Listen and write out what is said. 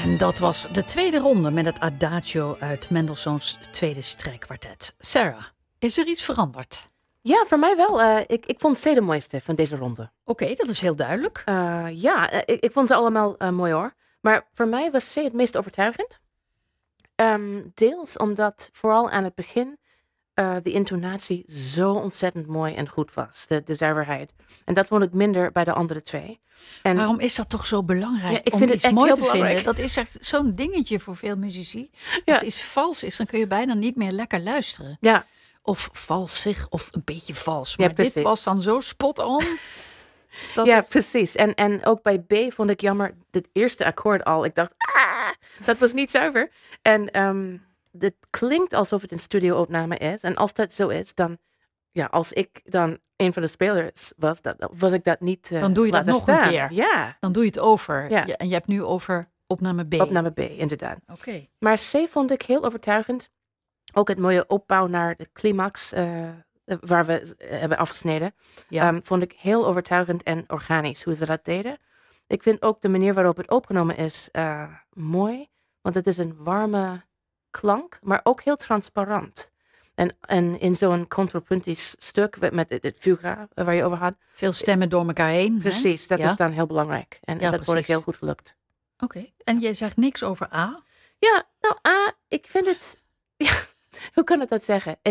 En dat was de tweede ronde met het Adagio uit Mendelssohn's tweede strijkkwartet. Sarah, is er iets veranderd? Ja, voor mij wel. Ik vond C de mooiste van deze ronde. Oké, dat is heel duidelijk. Ik vond ze allemaal mooi hoor. Maar voor mij was C het meest overtuigend. Deels omdat vooral aan het begin de intonatie zo ontzettend mooi en goed was. De zuiverheid. En dat vond ik minder bij de andere twee. En waarom is dat toch zo belangrijk? Ja, ik om vind het iets echt mooi heel te belangrijk. vinden. Dat is echt zo'n dingetje voor veel muzici. Ja. Als iets vals is, dan kun je bijna niet meer lekker luisteren. Ja, Of valsig, of een beetje vals. Ja, Maar dit precies. was dan zo spot on. precies. En ook bij B vond ik jammer, het eerste akkoord al. Ik dacht, dat was niet zuiver. En het klinkt alsof het een studio-opname is. En als dat zo is, dan, als ik dan een van de spelers was, was ik dat niet Dan doe je dat laten nog een staan. keer. Ja, Dan doe je het over. Ja. En je hebt nu over opname B. opname B, inderdaad. Oké. Maar C vond ik heel overtuigend. Ook het mooie opbouw naar de climax waar we hebben afgesneden. Ja. Vond ik heel overtuigend en organisch hoe ze dat deden. Ik vind ook de manier waarop het opgenomen is mooi. Want het is een warme klank, maar ook heel transparant. En in zo'n contrapuntisch stuk met het fuga waar je over had. Veel stemmen door elkaar heen. Precies, dat is dan heel belangrijk. En dat vond ik precies. heel goed gelukt. Oké. En jij zegt niks over A? Ja, nou ik vind het... Ja, hoe kan ik dat zeggen?